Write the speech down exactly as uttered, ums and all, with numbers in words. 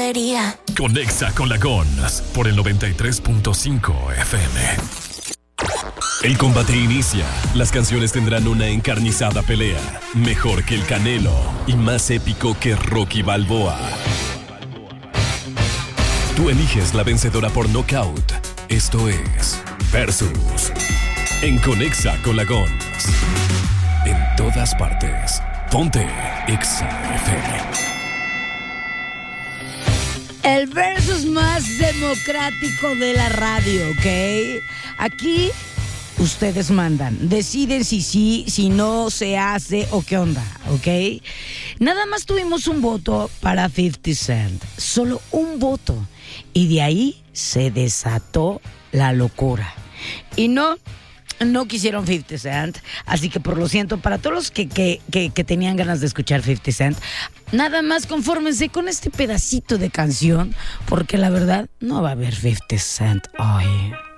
debería. Conexa con la Gons por el noventa y tres punto cinco F M. El combate inicia. Las canciones tendrán una encarnizada pelea. Mejor que el Canelo y más épico que Rocky Balboa. Tú eliges la vencedora por nocaut. Esto es Versus. En Conexa con la Gons. En todas partes. Ponte Exa F M. El versus más democrático de la radio, ¿ok? Aquí ustedes mandan, deciden si sí, si no se hace o qué onda, ¿ok? Nada más tuvimos un voto para cincuenta Cent, solo un voto, y de ahí se desató la locura. Y no... No quisieron cincuenta Cent, así que por lo siento, para todos los que, que, que, que tenían ganas de escuchar cincuenta Cent, nada más confórmense con este pedacito de canción, porque la verdad no va a haber cincuenta Cent hoy.